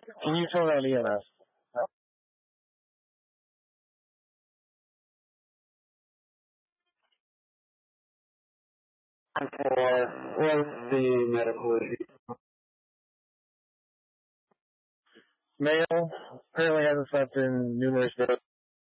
Can you turn on EMS? What's the medical issue? Male, apparently hasn't slept in numerous days.